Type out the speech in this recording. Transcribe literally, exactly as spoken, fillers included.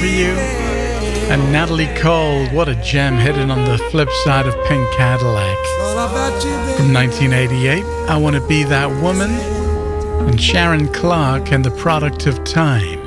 for you. And Natalie Cole, what a gem, hidden on the flip side of Pink Cadillac. From nineteen eighty-eight, I Want to Be That Woman. And Sharon Clark and The Product of Time.